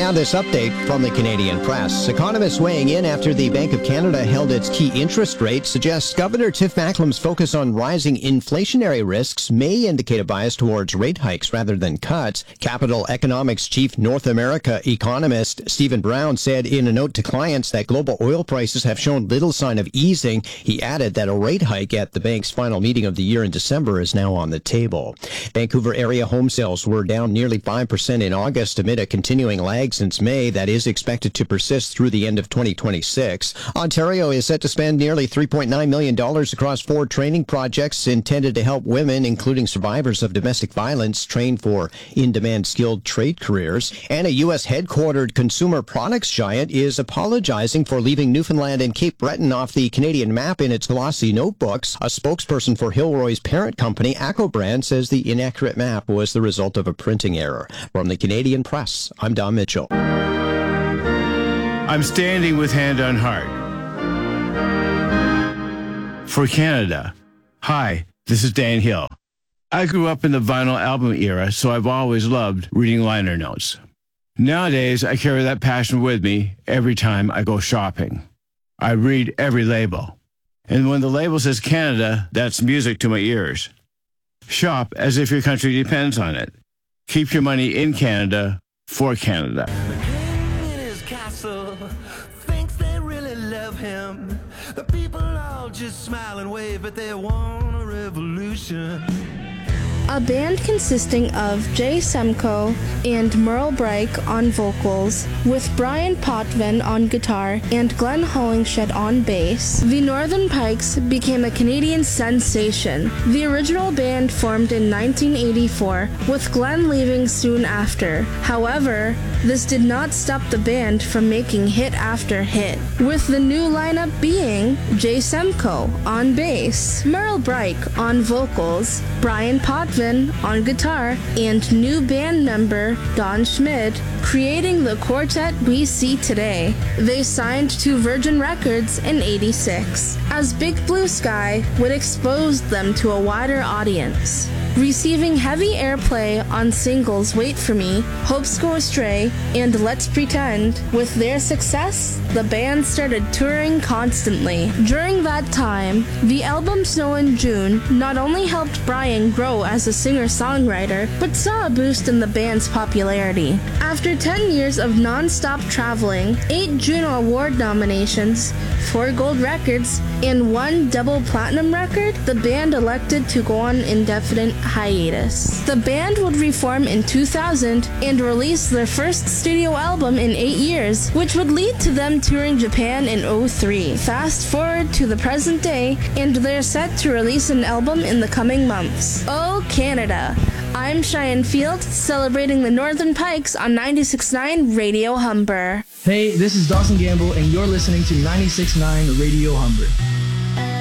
Now this update from the Canadian Press. Economists weighing in after the Bank of Canada held its key interest rate suggests Governor Tiff Macklem's focus on rising inflationary risks may indicate a bias towards rate hikes rather than cuts. Capital Economics Chief North America economist Stephen Brown said in a note to clients that global oil prices have shown little sign of easing. He added that a rate hike at the bank's final meeting of the year in December is now on the table. Vancouver area home sales were down nearly 5% in August amid a continuing lag since May that is expected to persist through the end of 2026. Ontario is set to spend nearly $3.9 million across 4 training projects intended to help women, including survivors of domestic violence, train for in-demand skilled trade careers. And a U.S. headquartered consumer products giant is apologizing for leaving Newfoundland and Cape Breton off the Canadian map in its glossy notebooks. A spokesperson for Hilroy's parent company, ACCO says the inaccurate map was the result of a printing error. From the Canadian Press, I'm Don Mitchell. I'm standing with hand on heart. For Canada. Hi, this is Dan Hill. I grew up in the vinyl album era, so I've always loved reading liner notes. Nowadays, I carry that passion with me every time I go shopping. I read every label. And when the label says Canada, that's music to my ears. Shop as if your country depends on it. Keep your money in Canada for Canada. The king in his castle thinks they really love him. The people all just smile and wave, but they want a revolution. A band consisting of Jay Semko and Merle Breik on vocals, with Brian Potvin on guitar and Glenn Hollingshed on bass, the Northern Pikes became a Canadian sensation. The original band formed in 1984, with Glenn leaving soon after. However, this did not stop the band from making hit after hit, with the new lineup being Jay Semko on bass, Merle Breik on vocals, Brian Potvin on guitar, and new band member Don Schmid, creating the quartet we see today. They signed to Virgin Records in '86, as Big Blue Sky would expose them to a wider audience. Receiving heavy airplay on singles Wait For Me, Hopes Go Astray, and Let's Pretend, with their success, the band started touring constantly. During that time, the album Snow in June not only helped Brian grow as a singer-songwriter, but saw a boost in the band's popularity. After 10 years of non-stop traveling, 8 Juno Award nominations, 4 gold records, and 1 double platinum record, the band elected to go on indefinite hiatus. The band would reform in 2000 and release their first studio album in 8 years, which would lead to them touring Japan in '03. Fast forward to the present day, and they're set to release an album in the coming months. Oh, Canada. I'm Cheyenne Field, celebrating the Northern Pikes on 96.9 Radio Humber. Hey, this is Dawson Gamble, and you're listening to 96.9 Radio Humber.